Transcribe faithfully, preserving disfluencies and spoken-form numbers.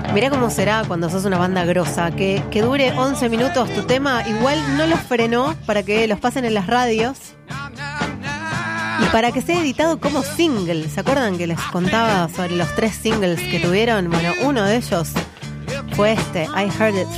Mirá cómo será cuando sos una banda grosa, que, que dure once minutos tu tema, igual no los frenó para que los pasen en las radios y para que sea editado como single. ¿Se acuerdan que les contaba sobre los tres singles que tuvieron? Bueno, uno de ellos fue este, I Heard It